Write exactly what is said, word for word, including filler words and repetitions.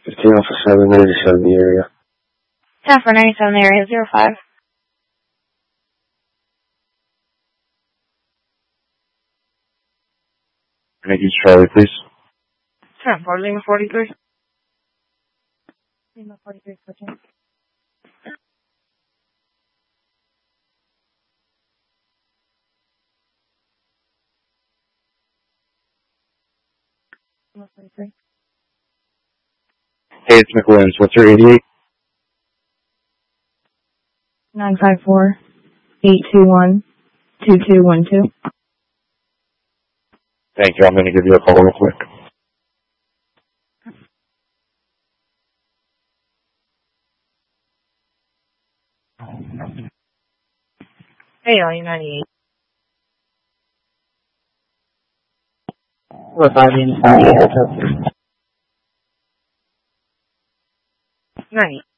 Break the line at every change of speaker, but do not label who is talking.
fifteen Alpha seven, ninety-seven the area.
ten for ninety-seven the area, zero five.
Thank you, Charlie, please.
ten for Lima forty-three. Lima forty-three, switching. Lima forty-three.
Hey, it's McWilliams. What's your eighty-eight?
nine five four, eight two one, two two one two.
Thank you. I'm going to give you a call real quick.
Hey, all you ninety-eight.
Four five eight ninety-eight.
ninety.